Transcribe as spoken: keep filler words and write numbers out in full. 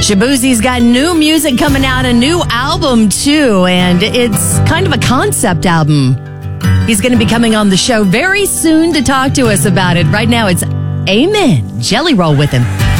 Shaboozie's got new music coming out, a new album too, and it's kind of a concept album. He's going to be coming on the show very soon to talk to us about it. Right now, it's Amen. Jelly Roll with him.